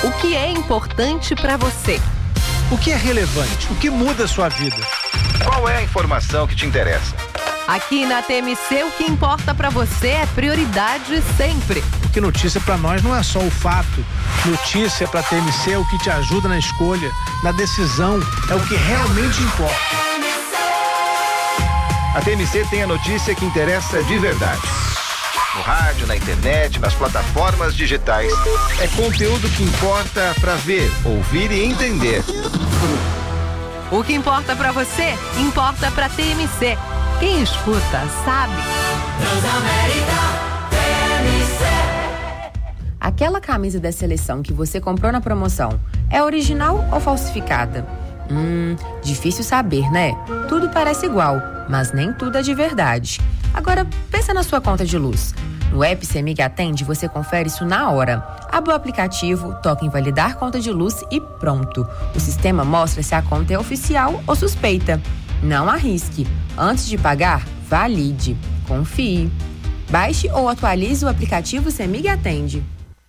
O que é importante para você? O que é relevante? O que muda a sua vida? Qual é a informação que te interessa? Aqui na TMC, o que importa para você é prioridade sempre. Porque notícia para nós não é só o fato. Notícia para TMC é o que te ajuda na escolha, na decisão, é o que realmente importa. A TMC tem a notícia que interessa de verdade. No rádio, na internet, nas plataformas digitais. É conteúdo que importa para ver, ouvir e entender. O que importa para você, importa para TMC. Quem escuta, sabe. Transamérica TMC. Aquela camisa da seleção que você comprou na promoção é original ou falsificada? Difícil saber, né? Tudo parece igual, mas nem tudo é de verdade. Agora, pensa na sua conta de luz. No app CEMIG Atende, você confere isso na hora. Abre o aplicativo, toca em validar conta de luz e pronto. O sistema mostra se a conta é oficial ou suspeita. Não arrisque. Antes de pagar, valide. Confie. Baixe ou atualize o aplicativo CEMIG Atende.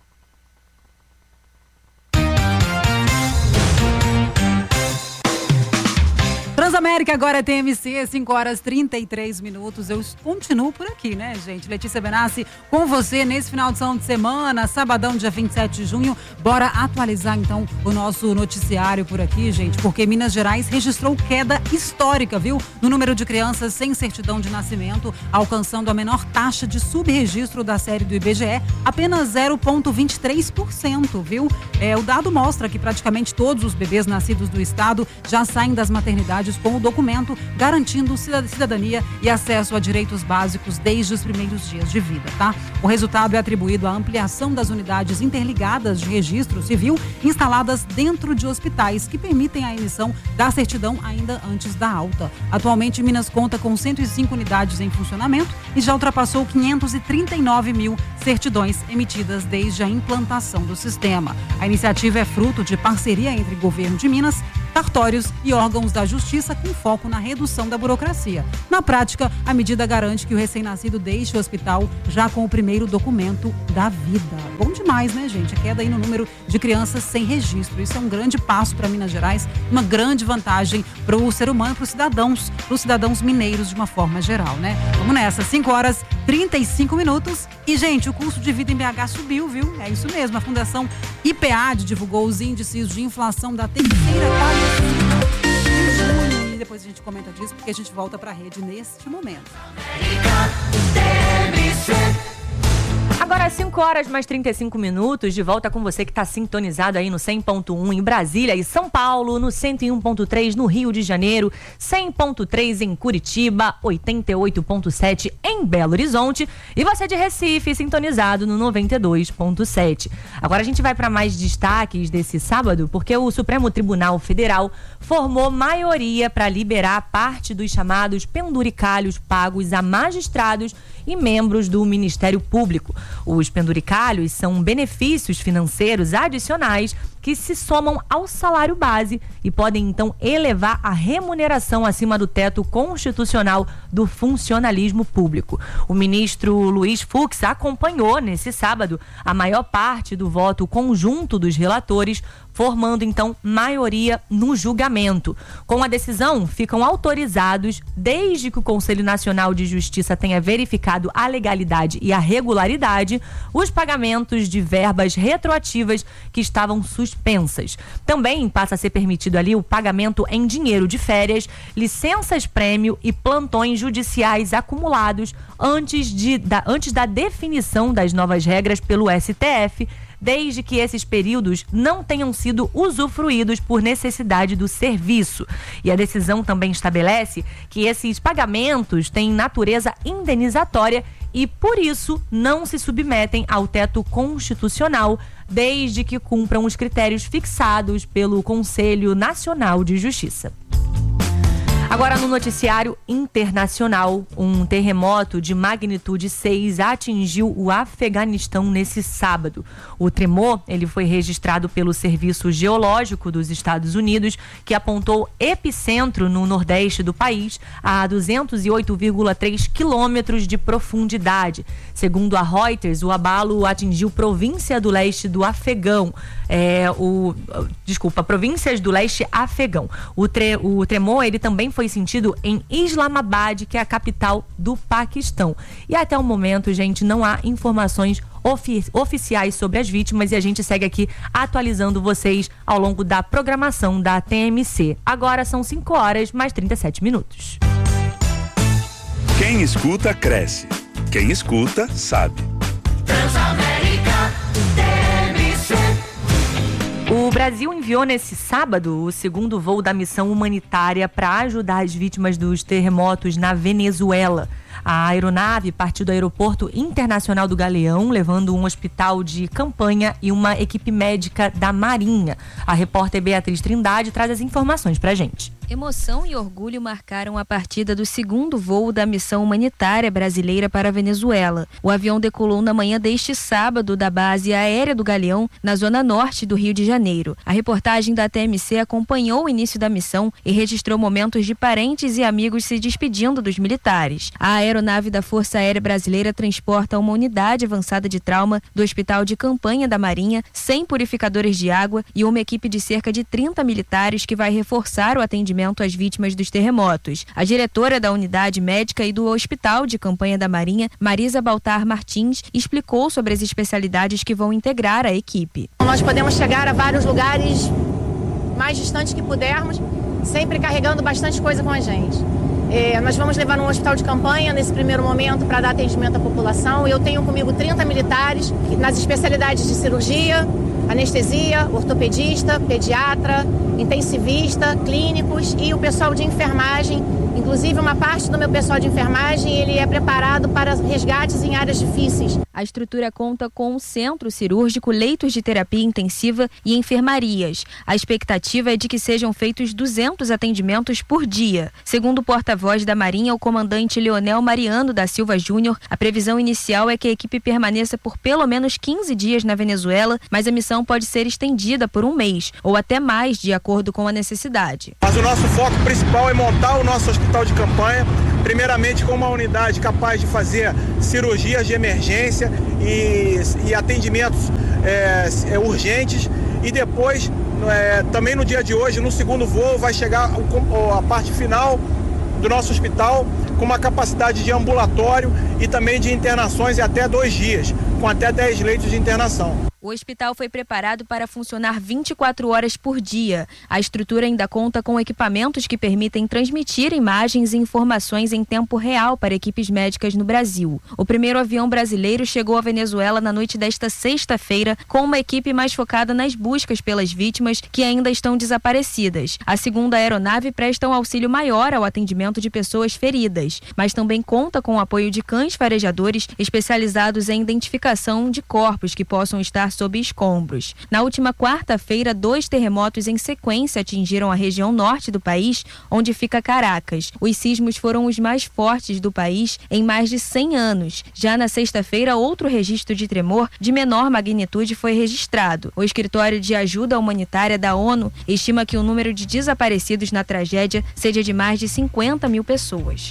Transamérica agora é TMC, 5h33. Eu continuo por aqui, né, gente? Letícia Benassi com você nesse final de semana, sabadão, dia 27 de junho. Bora atualizar, então, o nosso noticiário por aqui, gente, porque Minas Gerais registrou queda histórica, viu? No número de crianças sem certidão de nascimento, alcançando a menor taxa de subregistro da série do IBGE, apenas 0,23%, viu? O dado mostra que praticamente todos os bebês nascidos do estado já saem das maternidades com o documento garantindo cidadania e acesso a direitos básicos desde os primeiros dias de vida, tá? O resultado é atribuído à ampliação das unidades interligadas de registro civil instaladas dentro de hospitais que permitem a emissão da certidão ainda antes da alta. Atualmente, Minas conta com 105 unidades em funcionamento e já ultrapassou 539 mil certidões emitidas desde a implantação do sistema. A iniciativa é fruto de parceria entre o governo de Minas, cartórios e órgãos da Justiça com foco na redução da burocracia. Na prática, a medida garante que o recém-nascido deixe o hospital já com o primeiro documento da vida. Bom demais, né, gente? A queda aí no número de crianças sem registro. Isso é um grande passo para Minas Gerais, uma grande vantagem para o ser humano, para os cidadãos mineiros de uma forma geral, né? Vamos nessa, 5h35. E, gente, o custo de vida em BH subiu, viu? É isso mesmo. A Fundação IPAD divulgou os índices de inflação da terceira quadrilha. E depois a gente comenta disso, porque a gente volta para a rede neste momento. Agora 5h35, de volta com você que está sintonizado aí no 100.1 em Brasília e São Paulo, no 101.3 no Rio de Janeiro, 100.3 em Curitiba, 88.7 em Belo Horizonte e você de Recife sintonizado no 92.7. Agora a gente vai para mais destaques desse sábado, porque o Supremo Tribunal Federal formou maioria para liberar parte dos chamados penduricalhos pagos a magistrados e membros do Ministério Público. Os penduricalhos são benefícios financeiros adicionais que se somam ao salário base e podem então elevar a remuneração acima do teto constitucional do funcionalismo público. O ministro Luiz Fux acompanhou nesse sábado a maior parte do voto conjunto dos relatores, formando então maioria no julgamento. Com a decisão, ficam autorizados, desde que o Conselho Nacional de Justiça tenha verificado a legalidade e a regularidade, os pagamentos de verbas retroativas que estavam suspensas. Também passa a ser permitido ali o pagamento em dinheiro de férias, licenças-prêmio e plantões judiciais acumulados antes da definição das novas regras pelo STF, desde que esses períodos não tenham sido usufruídos por necessidade do serviço. E a decisão também estabelece que esses pagamentos têm natureza indenizatória e, por isso, não se submetem ao teto constitucional, desde que cumpram os critérios fixados pelo Conselho Nacional de Justiça. Agora no noticiário internacional, um terremoto de magnitude 6 atingiu o Afeganistão nesse sábado. O tremor, ele foi registrado pelo Serviço Geológico dos Estados Unidos, que apontou epicentro no nordeste do país a 208,3 quilômetros de profundidade. Segundo a Reuters, o abalo atingiu província do leste do Afegão. Províncias do leste afegão. O tremor, ele também foi sentido em Islamabad, que é a capital do Paquistão. E até o momento, gente, não há informações oficiais sobre as vítimas e a gente segue aqui atualizando vocês ao longo da programação da TMC. Agora são 5h mais 37 minutos. Quem escuta, cresce. Quem escuta, sabe. Transamérica TMC. O Brasil enviou nesse sábado o segundo voo da missão humanitária para ajudar as vítimas dos terremotos na Venezuela. A aeronave partiu do Aeroporto Internacional do Galeão, levando um hospital de campanha e uma equipe médica da Marinha. A repórter Beatriz Trindade traz as informações pra gente. Emoção e orgulho marcaram a partida do segundo voo da missão humanitária brasileira para a Venezuela. O avião decolou na manhã deste sábado da base aérea do Galeão, na zona norte do Rio de Janeiro. A reportagem da TMC acompanhou o início da missão e registrou momentos de parentes e amigos se despedindo dos militares. A aeronave da Força Aérea Brasileira transporta uma unidade avançada de trauma do Hospital de Campanha da Marinha, 100 purificadores de água e uma equipe de cerca de 30 militares que vai reforçar o atendimento às vítimas dos terremotos. A diretora da unidade médica e do Hospital de Campanha da Marinha, Marisa Baltar Martins, explicou sobre as especialidades que vão integrar a equipe. Nós podemos chegar a vários lugares mais distantes que pudermos, sempre carregando bastante coisa com a gente. Nós vamos levar num hospital de campanha nesse primeiro momento para dar atendimento à população. Eu tenho comigo 30 militares nas especialidades de cirurgia, anestesia, ortopedista, pediatra, intensivista, clínicos e o pessoal de enfermagem. Inclusive, uma parte do meu pessoal de enfermagem, ele é preparado para resgates em áreas difíceis. A estrutura conta com um centro cirúrgico, leitos de terapia intensiva e enfermarias. A expectativa é de que sejam feitos 200 atendimentos por dia. Segundo o porta-voz da Marinha, o comandante Leonel Mariano da Silva Júnior, a previsão inicial é que a equipe permaneça por pelo menos 15 dias na Venezuela, mas a missão pode ser estendida por um mês ou até mais, de acordo com a necessidade. Mas o nosso foco principal é montar o nosso hospital de campanha, primeiramente com uma unidade capaz de fazer cirurgias de emergência e atendimentos urgentes, e depois, também no dia de hoje, no segundo voo, vai chegar a parte final do nosso hospital com uma capacidade de ambulatório e também de internações em até 2 dias, com até 10 leitos de internação. O hospital foi preparado para funcionar 24 horas por dia. A estrutura ainda conta com equipamentos que permitem transmitir imagens e informações em tempo real para equipes médicas no Brasil. O primeiro avião brasileiro chegou à Venezuela na noite desta sexta-feira com uma equipe mais focada nas buscas pelas vítimas que ainda estão desaparecidas. A segunda aeronave presta um auxílio maior ao atendimento de pessoas feridas, mas também conta com o apoio de cães farejadores especializados em identificação de corpos que possam estar sob escombros. Na última quarta-feira, 2 terremotos em sequência atingiram a região norte do país, onde fica Caracas. Os sismos foram os mais fortes do país em mais de 100 anos. Já na sexta-feira, outro registro de tremor de menor magnitude foi registrado. O Escritório de Ajuda Humanitária da ONU estima que o número de desaparecidos na tragédia seja de mais de 50 mil pessoas.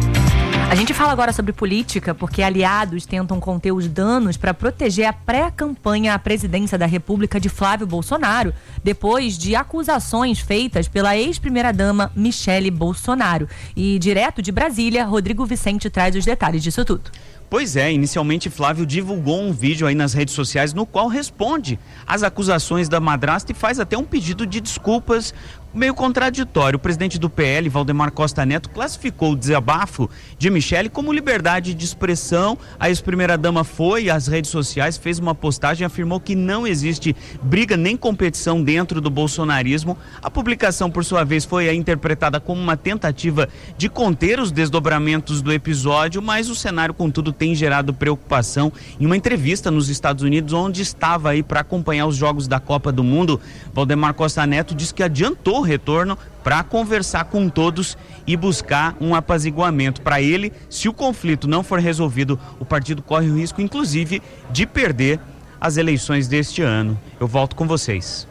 A gente fala agora sobre política porque aliados tentam conter os danos para proteger a pré-campanha à presidência da República de Flávio Bolsonaro, depois de acusações feitas pela ex-primeira-dama Michele Bolsonaro. E direto de Brasília, Rodrigo Vicente traz os detalhes disso tudo. Pois é, inicialmente Flávio divulgou um vídeo aí nas redes sociais no qual responde às acusações da madrasta e faz até um pedido de desculpas meio contraditório. O presidente do PL, Valdemar Costa Neto, classificou o desabafo de Michele como liberdade de expressão. A ex-primeira-dama foi às redes sociais, fez uma postagem e afirmou que não existe briga nem competição dentro do bolsonarismo. A publicação, por sua vez, foi interpretada como uma tentativa de conter os desdobramentos do episódio, mas o cenário, contudo, tem gerado preocupação. Em uma entrevista nos Estados Unidos, onde estava aí para acompanhar os jogos da Copa do Mundo, Valdemar Costa Neto disse que adiantou o retorno para conversar com todos e buscar um apaziguamento. Para ele, se o conflito não for resolvido, o partido corre o risco, inclusive, de perder as eleições deste ano. Eu volto com vocês.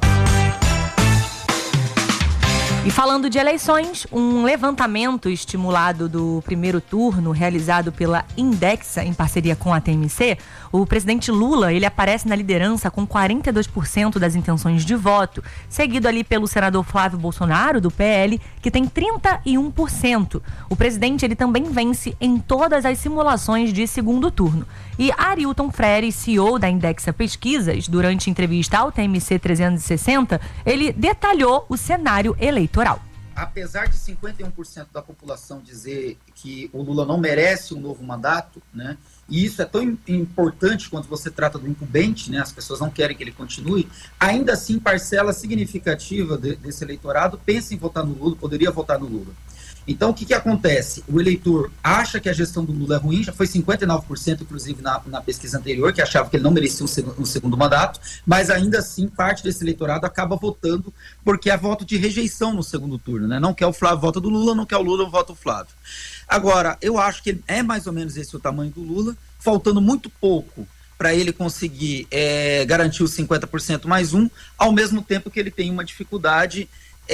E falando de eleições, um levantamento estimulado do primeiro turno, realizado pela Indexa em parceria com a TMC, o presidente Lula, ele aparece na liderança com 42% das intenções de voto, seguido ali pelo senador Flávio Bolsonaro, do PL, que tem 31%. O presidente, ele também vence em todas as simulações de segundo turno. E Arilton Freire, CEO da Indexa Pesquisas, durante entrevista ao TMC 360, ele detalhou o cenário eleitoral. Apesar de 51% da população dizer que o Lula não merece um novo mandato, né? E isso é tão importante quando você trata do incumbente, né? As pessoas não querem que ele continue, ainda assim parcela significativa desse eleitorado pensa em votar no Lula, poderia votar no Lula. Então, o que acontece? O eleitor acha que a gestão do Lula é ruim, já foi 59%, inclusive, na pesquisa anterior, que achava que ele não merecia um segundo mandato, mas ainda assim, parte desse eleitorado acaba votando porque é voto de rejeição no segundo turno, né? Não quer o Flávio, vota do Lula, não quer o Lula, vota o Flávio. Agora, eu acho que é mais ou menos esse o tamanho do Lula, faltando muito pouco para ele conseguir garantir os 50% mais um, ao mesmo tempo que ele tem uma dificuldade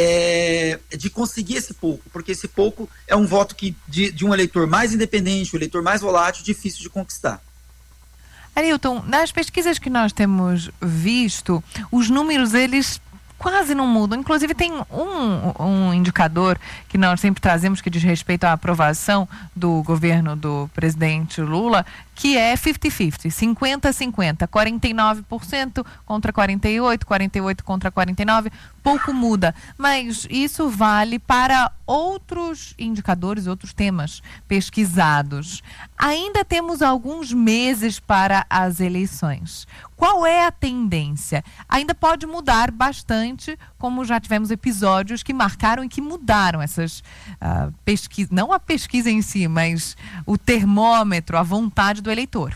de conseguir esse pouco, porque esse pouco é um voto de um eleitor mais independente, um eleitor mais volátil, difícil de conquistar. Arilton, nas pesquisas que nós temos visto, os números, eles quase não mudam. Inclusive tem um indicador que nós sempre trazemos que diz respeito à aprovação do governo do presidente Lula, que é 50-50, 50-50, 49% contra 48%, 48% contra 49%, pouco muda. Mas isso vale para outros indicadores, outros temas pesquisados. Ainda temos alguns meses para as eleições. Qual é a tendência? Ainda pode mudar bastante, como já tivemos episódios que marcaram e que mudaram essas pesquisas, não a pesquisa em si, mas o termômetro, a vontade do eleitor.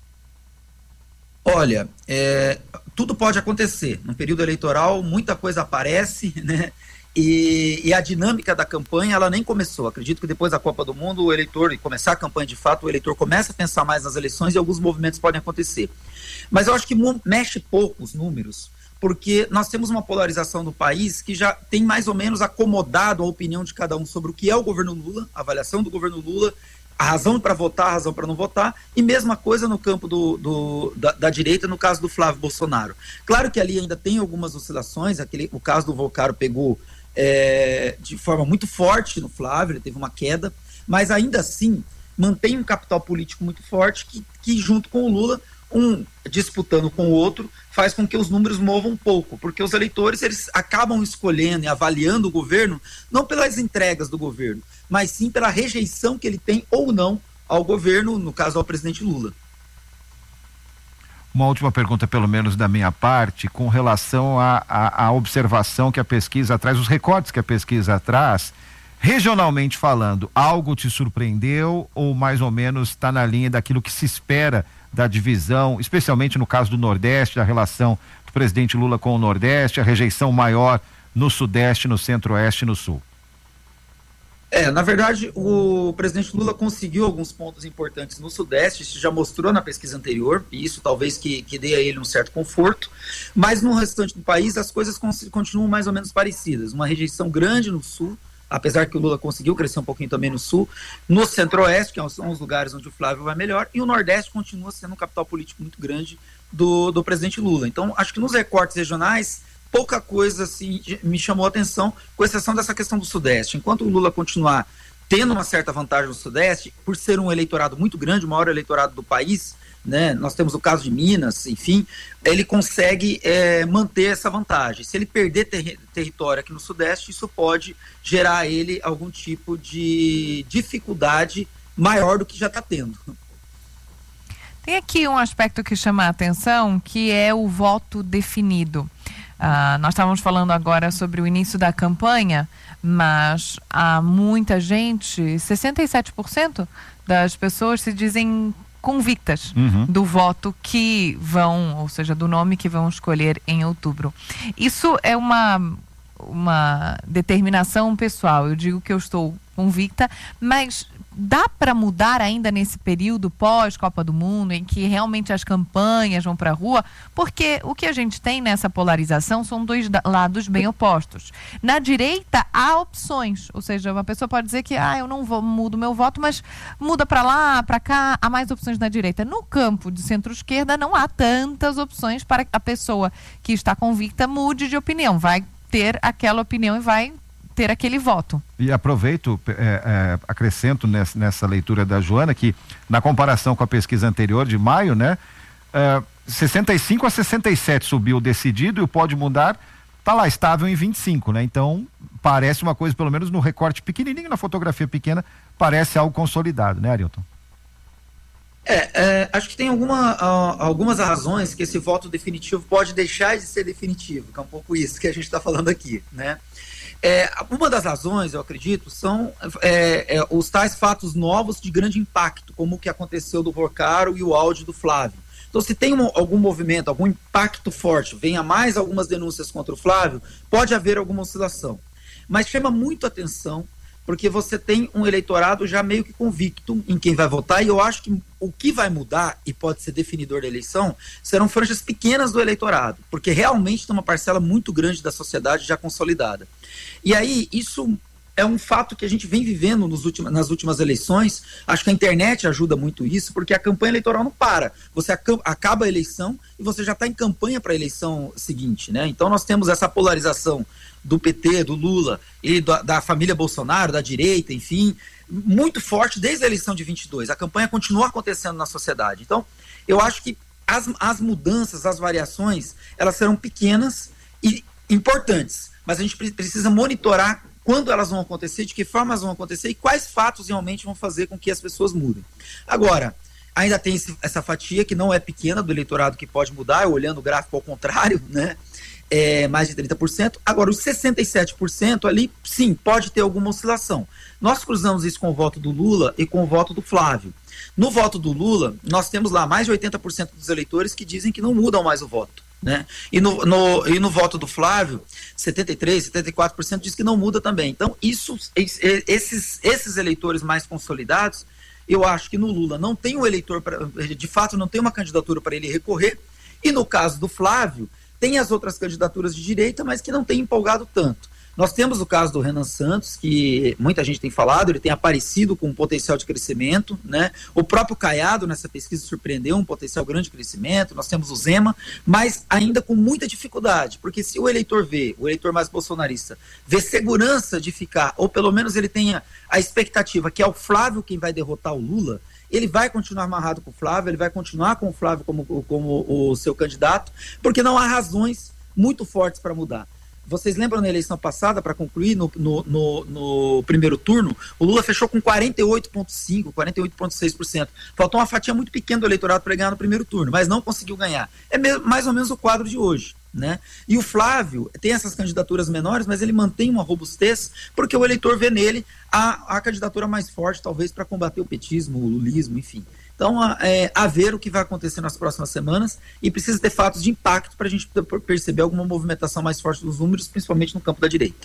Olha, tudo pode acontecer. No período eleitoral, muita coisa aparece, né? E a dinâmica da campanha, ela nem começou. Acredito que depois da Copa do Mundo, o eleitor, e começar a campanha de fato, o eleitor começa a pensar mais nas eleições e alguns movimentos podem acontecer. Mas eu acho que mexe pouco os números, porque nós temos uma polarização do país que já tem mais ou menos acomodado a opinião de cada um sobre o que é o governo Lula, a avaliação do governo Lula, a razão para votar, a razão para não votar, e mesma coisa no campo da direita, no caso do Flávio Bolsonaro. Claro que ali ainda tem algumas oscilações, o caso do Volcaro pegou de forma muito forte no Flávio, ele teve uma queda, mas ainda assim mantém um capital político muito forte que junto com o Lula, um disputando com o outro, faz com que os números movam um pouco, porque os eleitores eles acabam escolhendo e avaliando o governo não pelas entregas do governo, mas sim pela rejeição que ele tem ou não ao governo, no caso ao presidente Lula. Uma última pergunta, pelo menos da minha parte, com relação à observação que a pesquisa traz, os recortes que a pesquisa traz, regionalmente falando, algo te surpreendeu ou mais ou menos está na linha daquilo que se espera da divisão, especialmente no caso do Nordeste, a relação do presidente Lula com o Nordeste, a rejeição maior no Sudeste, no Centro-Oeste e no Sul? Na verdade, o presidente Lula conseguiu alguns pontos importantes no Sudeste, isso já mostrou na pesquisa anterior, e isso talvez que dê a ele um certo conforto, mas no restante do país as coisas continuam mais ou menos parecidas, uma rejeição grande no Sul, apesar que o Lula conseguiu crescer um pouquinho também no Sul, no Centro-Oeste, que são os lugares onde o Flávio vai melhor, e o Nordeste continua sendo um capital político muito grande do presidente Lula. Então, acho que nos recortes regionais, pouca coisa assim, me chamou a atenção, com exceção dessa questão do Sudeste. Enquanto o Lula continuar tendo uma certa vantagem no Sudeste, por ser um eleitorado muito grande, o maior eleitorado do país, né, nós temos o caso de Minas, enfim, ele consegue manter essa vantagem. Se ele perder território aqui no Sudeste, isso pode gerar a ele algum tipo de dificuldade maior do que já está tendo. Tem aqui um aspecto que chama a atenção, que é o voto definido. Nós estávamos falando agora sobre o início da campanha, mas há muita gente, 67% das pessoas se dizem convictas do voto que vão, ou seja, do nome que vão escolher em outubro. Isso é uma determinação pessoal. Eu digo que eu estou convicta, mas dá para mudar ainda nesse período pós-Copa do Mundo, em que realmente as campanhas vão para a rua? Porque o que a gente tem nessa polarização são dois lados bem opostos. Na direita há opções, ou seja, uma pessoa pode dizer que eu não mudo meu voto, mas muda para lá, para cá, há mais opções na direita. No campo de centro-esquerda não há tantas opções para que a pessoa que está convicta mude de opinião, vai ter aquela opinião e vai ter aquele voto. E aproveito, acrescento nessa leitura da Joana, que na comparação com a pesquisa anterior de maio, né, 65 a 67 subiu o decidido e o pode mudar tá lá estável em 25, né? Então parece uma coisa, pelo menos no recorte pequenininho, na fotografia pequena, parece algo consolidado, né, Arilton? Acho que tem algumas razões que esse voto definitivo pode deixar de ser definitivo, que é um pouco isso que a gente está falando aqui, né? Uma das razões, eu acredito, são os tais fatos novos de grande impacto, como o que aconteceu do Rocaro e o áudio do Flávio. Então, se tem algum movimento, algum impacto forte, venha mais algumas denúncias contra o Flávio, pode haver alguma oscilação. Mas chama muito atenção, porque você tem um eleitorado já meio que convicto em quem vai votar, e eu acho que o que vai mudar, e pode ser definidor da eleição, serão franjas pequenas do eleitorado, porque realmente tem uma parcela muito grande da sociedade já consolidada. E aí, isso é um fato que a gente vem vivendo nas últimas eleições. Acho que a internet ajuda muito isso, porque a campanha eleitoral não para. Você acaba a eleição e você já está em campanha para a eleição seguinte, né? Então nós temos essa polarização do PT, do Lula e da família Bolsonaro, da direita, enfim, muito forte desde a eleição de 22. A campanha continua acontecendo na sociedade. Então, eu acho que as mudanças, as variações, elas serão pequenas e importantes, mas a gente precisa monitorar quando elas vão acontecer, de que forma elas vão acontecer e quais fatos realmente vão fazer com que as pessoas mudem. Agora, ainda tem essa fatia que não é pequena do eleitorado que pode mudar, olhando o gráfico ao contrário, né? Mais de 30%. Agora, os 67% ali, sim, pode ter alguma oscilação. Nós cruzamos isso com o voto do Lula e com o voto do Flávio. No voto do Lula, nós temos lá mais de 80% dos eleitores que dizem que não mudam mais o voto, né? E no voto do Flávio, 73%, 74% diz que não muda também. Então, esses eleitores mais consolidados, eu acho que no Lula não tem um eleitor, de fato não tem uma candidatura para ele recorrer, e no caso do Flávio, tem as outras candidaturas de direita, mas que não tem empolgado tanto. Nós temos o caso do Renan Santos, que muita gente tem falado, ele tem aparecido com um potencial de crescimento, né? O próprio Caiado, nessa pesquisa, surpreendeu um potencial grande de crescimento. Nós temos o Zema, mas ainda com muita dificuldade, porque se o eleitor mais bolsonarista, vê segurança de ficar, ou pelo menos ele tenha a expectativa que é o Flávio quem vai derrotar o Lula, ele vai continuar amarrado com o Flávio, ele vai continuar com o Flávio como o seu candidato, porque não há razões muito fortes para mudar. Vocês lembram na eleição passada, para concluir, no primeiro turno, o Lula fechou com 48,5%, 48,6%. Faltou uma fatia muito pequena do eleitorado para ganhar no primeiro turno, mas não conseguiu ganhar. É mais ou menos o quadro de hoje, né? E o Flávio tem essas candidaturas menores, mas ele mantém uma robustez, porque o eleitor vê nele a candidatura mais forte, talvez, para combater o petismo, o lulismo, enfim. Então, a ver o que vai acontecer nas próximas semanas, e precisa ter fatos de impacto para a gente perceber alguma movimentação mais forte dos números, principalmente no campo da direita.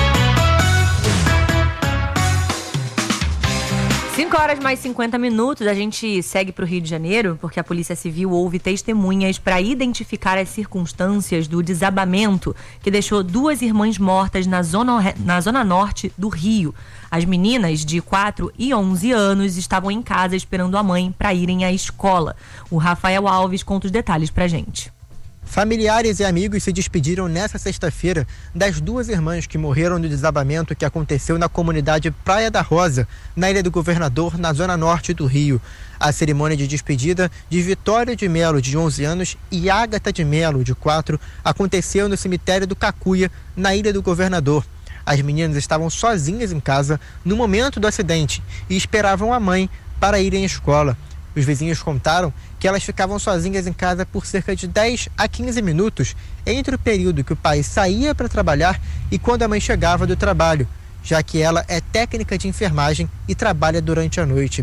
5h mais 50, a gente segue para o Rio de Janeiro, porque a Polícia Civil ouve testemunhas para identificar as circunstâncias do desabamento que deixou 2 irmãs mortas na zona norte do Rio. As meninas de 4 e 11 anos estavam em casa esperando a mãe para irem à escola. O Rafael Alves conta os detalhes pra gente. Familiares e amigos se despediram nesta sexta-feira das 2 irmãs que morreram no desabamento que aconteceu na comunidade Praia da Rosa, na Ilha do Governador, na zona norte do Rio. A cerimônia de despedida de Vitória de Melo, de 11 anos, e Ágata de Melo, de 4, aconteceu no cemitério do Cacuia, na Ilha do Governador. As meninas estavam sozinhas em casa no momento do acidente e esperavam a mãe para irem à escola. Os vizinhos contaram que elas ficavam sozinhas em casa por cerca de 10 a 15 minutos entre o período que o pai saía para trabalhar e quando a mãe chegava do trabalho, já que ela é técnica de enfermagem e trabalha durante a noite.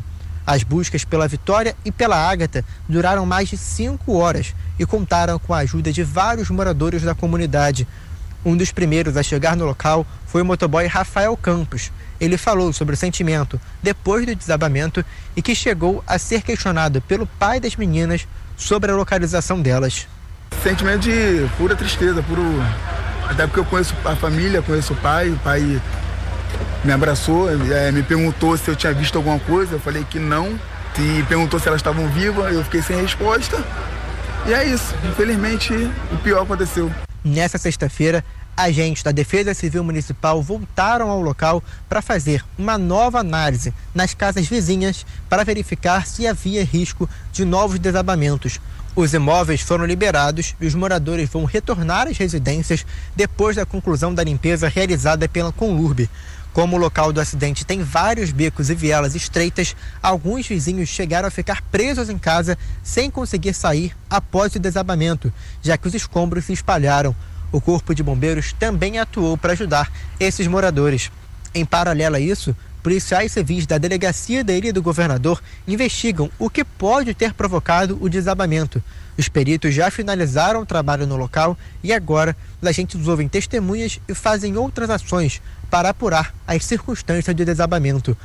As buscas pela Vitória e pela Ágata duraram mais de 5 horas e contaram com a ajuda de vários moradores da comunidade. Um dos primeiros a chegar no local foi o motoboy Rafael Campos. Ele falou sobre o sentimento depois do desabamento e que chegou a ser questionado pelo pai das meninas sobre a localização delas. Sentimento de pura tristeza, até porque eu conheço a família, conheço o pai me abraçou, me perguntou se eu tinha visto alguma coisa, eu falei que não, e perguntou se elas estavam vivas, eu fiquei sem resposta, e é isso, infelizmente o pior aconteceu. Nessa sexta-feira, agentes da Defesa Civil Municipal voltaram ao local para fazer uma nova análise nas casas vizinhas para verificar se havia risco de novos desabamentos. Os imóveis foram liberados e os moradores vão retornar às residências depois da conclusão da limpeza realizada pela Conlurb. Como o local do acidente tem vários becos e vielas estreitas, alguns vizinhos chegaram a ficar presos em casa sem conseguir sair após o desabamento, já que os escombros se espalharam. O Corpo de Bombeiros também atuou para ajudar esses moradores. Em paralelo a isso, policiais civis da Delegacia da Ilha do Governador investigam o que pode ter provocado o desabamento. Os peritos já finalizaram o trabalho no local e agora os agentes ouvem testemunhas e fazem outras ações para apurar as circunstâncias do desabamento.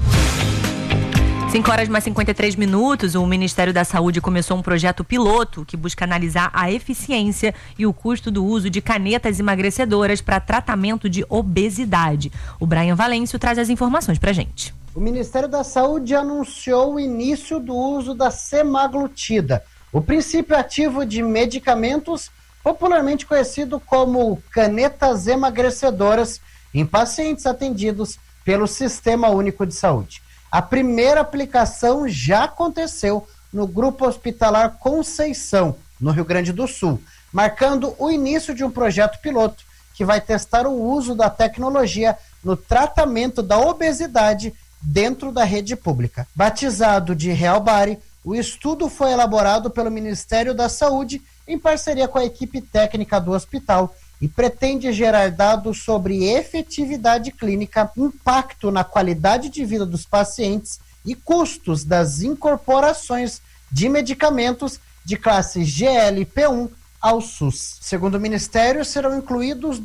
5 horas mais 53 minutos, o Ministério da Saúde começou um projeto piloto que busca analisar a eficiência e o custo do uso de canetas emagrecedoras para tratamento de obesidade. O Brian Valêncio traz as informações para a gente. O Ministério da Saúde anunciou o início do uso da semaglutida, o princípio ativo de medicamentos popularmente conhecido como canetas emagrecedoras em pacientes atendidos pelo Sistema Único de Saúde. A primeira aplicação já aconteceu no Grupo Hospitalar Conceição, no Rio Grande do Sul, marcando o início de um projeto piloto que vai testar o uso da tecnologia no tratamento da obesidade dentro da rede pública. Batizado de Real Body, o estudo foi elaborado pelo Ministério da Saúde em parceria com a equipe técnica do hospital e pretende gerar dados sobre efetividade clínica, impacto na qualidade de vida dos pacientes e custos das incorporações de medicamentos de classe GLP-1 ao SUS. Segundo o Ministério, serão incluídos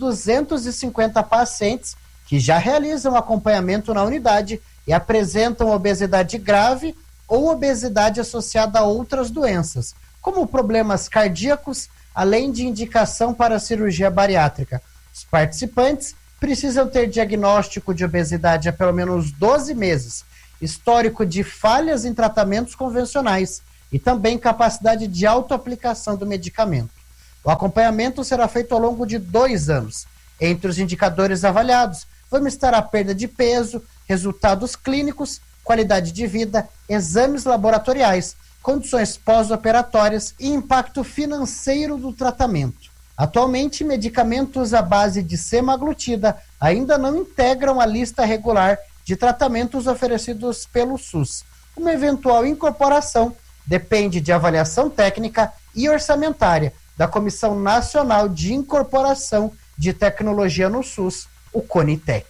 250 pacientes que já realizam acompanhamento na unidade e apresentam obesidade grave ou obesidade associada a outras doenças, como problemas cardíacos, além de indicação para cirurgia bariátrica. Os participantes precisam ter diagnóstico de obesidade há pelo menos 12 meses, histórico de falhas em tratamentos convencionais e também capacidade de autoaplicação do medicamento. O acompanhamento será feito ao longo de 2 anos. Entre os indicadores avaliados, vamos estar a perda de peso, resultados clínicos, qualidade de vida, exames laboratoriais, condições pós-operatórias e impacto financeiro do tratamento. Atualmente, medicamentos à base de semaglutida ainda não integram a lista regular de tratamentos oferecidos pelo SUS. Uma eventual incorporação depende de avaliação técnica e orçamentária da Comissão Nacional de Incorporação de Tecnologia no SUS, o CONITEC.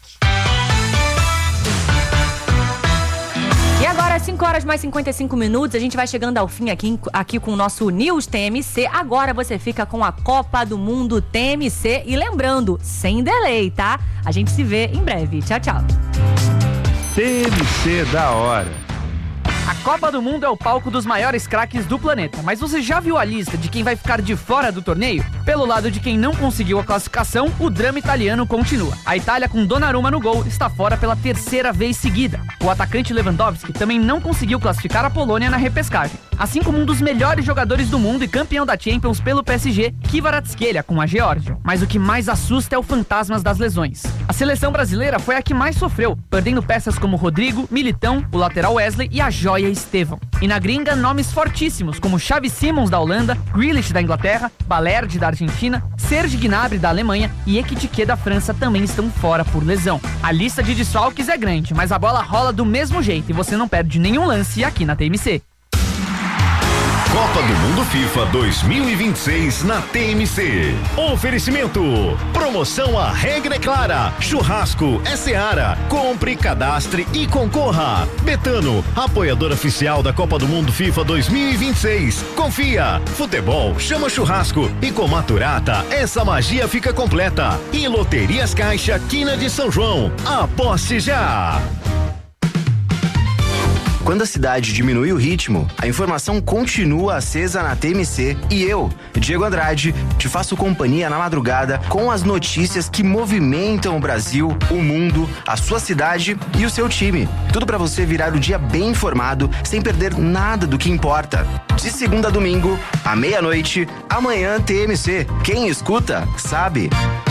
E agora, 5 horas mais 55 minutos, a gente vai chegando ao fim aqui com o nosso News TMC. Agora você fica com a Copa do Mundo TMC. E lembrando, sem delay, tá? A gente se vê em breve. Tchau, tchau. TMC da hora. A Copa do Mundo é o palco dos maiores craques do planeta, mas você já viu a lista de quem vai ficar de fora do torneio? Pelo lado de quem não conseguiu a classificação, o drama italiano continua. A Itália, com Donnarumma no gol, está fora pela terceira vez seguida. O atacante Lewandowski também não conseguiu classificar a Polônia na repescagem. Assim como um dos melhores jogadores do mundo e campeão da Champions pelo PSG, Kvaratskhelia, com a Geórgia. Mas o que mais assusta é o fantasma das lesões. A seleção brasileira foi a que mais sofreu, perdendo peças como Rodrigo, Militão, o lateral Wesley e a joia Estevão. E na gringa, nomes fortíssimos como Xavi Simons da Holanda, Grealish da Inglaterra, Balerdi da Argentina, Serge Gnabry da Alemanha e Ekitike da França também estão fora por lesão. A lista de desfalques é grande, mas a bola rola do mesmo jeito e você não perde nenhum lance aqui na TMC. Copa do Mundo FIFA 2026 na TMC. Oferecimento. Promoção A Regra é Clara. Churrasco é Seara. Compre, cadastre e concorra. Betano, apoiador oficial da Copa do Mundo FIFA 2026. Confia. Futebol chama churrasco. E com Maturata, essa magia fica completa. E Loterias Caixa Quina de São João. Aposte já! Quando a cidade diminui o ritmo, a informação continua acesa na TMC e eu, Diego Andrade, te faço companhia na madrugada com as notícias que movimentam o Brasil, o mundo, a sua cidade e o seu time. Tudo para você virar o dia bem informado, sem perder nada do que importa. De segunda a domingo, à meia-noite, amanhã TMC. Quem escuta, sabe.